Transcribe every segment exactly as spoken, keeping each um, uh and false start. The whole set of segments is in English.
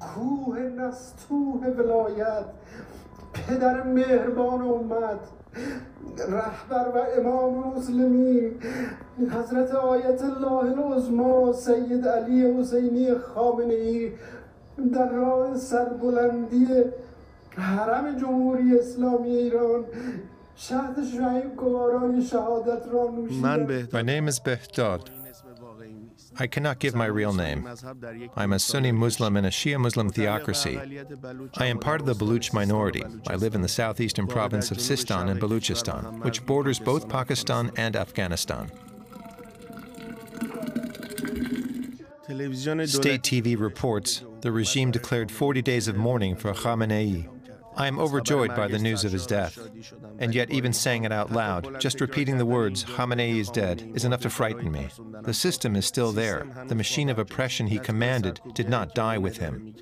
کوه نستوه ولایت پدر مهربان امت رهبر و امام مسلمین حضرت آیت الله العظما سید علی حسینی خامنه ای در راه سربلندی حرم جمهوری اسلامی ایران شهد شعیب کواران شهادت را نوشیدند. My name is Behdad. I cannot give my real name. I'm a Sunni Muslim in a Shia Muslim theocracy. I am part of the Baluch minority. I live in the southeastern province of Sistan in Baluchistan, which borders both Pakistan and Afghanistan. State T V reports the regime declared forty days of mourning for Khamenei. I am overjoyed by the news of his death. And yet even saying it out loud, just repeating the words, Khamenei is dead, is enough to frighten me. The system is still there. The machine of oppression he commanded did not die with him.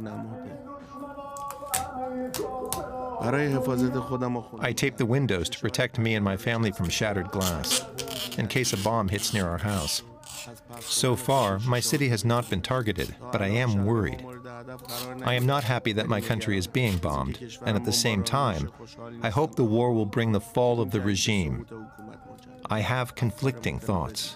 I tape the windows to protect me and my family from shattered glass, in case a bomb hits near our house. So far, my city has not been targeted, but I am worried. I am not happy that my country is being bombed, and at the same time, I hope the war will bring the fall of the regime. I have conflicting thoughts.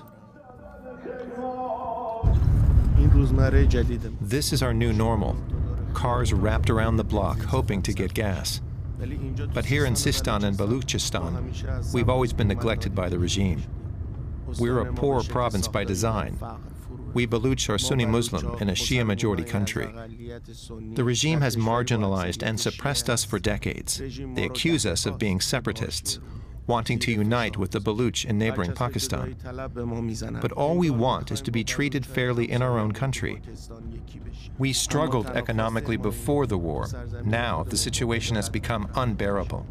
This is our new normal. Cars wrapped around the block, hoping to get gas. But here in Sistan and Baluchistan, we've always been neglected by the regime. We're a poor province by design. We Baluch are Sunni Muslim in a Shia majority country. The regime has marginalized and suppressed us for decades. They accuse us of being separatists, wanting to unite with the Baluch in neighboring Pakistan. But all we want is to be treated fairly in our own country. We struggled economically before the war. Now the situation has become unbearable.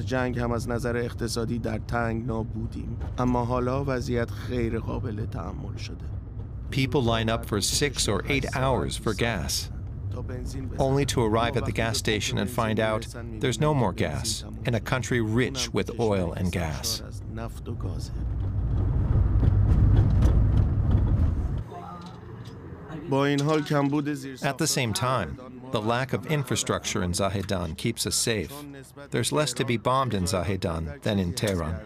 People line up for six or eight hours for gas, only to arrive at the gas station and find out there's no more gas in a country rich with oil and gas. At the same time, the lack of infrastructure in Zahedan keeps us safe. There's less to be bombed in Zahedan than in Tehran.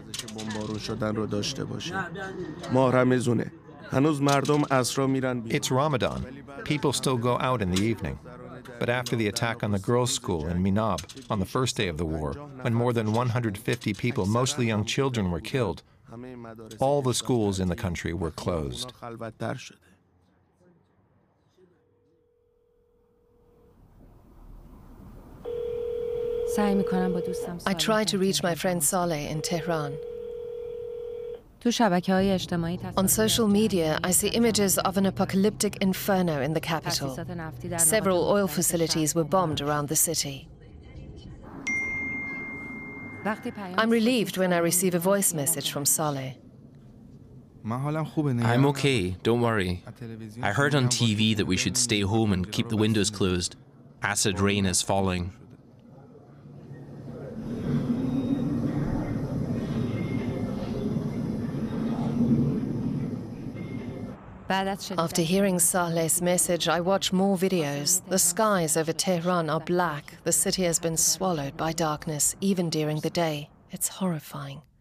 It's Ramadan. People still go out in the evening. But after the attack on the girls' school in Minab on the first day of the war, when more than one hundred fifty people, mostly young children, were killed, all the schools in the country were closed. I try to reach my friend Saleh in Tehran. On social media, I see images of an apocalyptic inferno in the capital. Several oil facilities were bombed around the city. I'm relieved when I receive a voice message from Saleh. I'm okay, don't worry. I heard on T V that we should stay home and keep the windows closed. Acid rain is falling. After hearing Saleh's message, I watch more videos. The skies over Tehran are black. The city has been swallowed by darkness, even during the day. It's horrifying.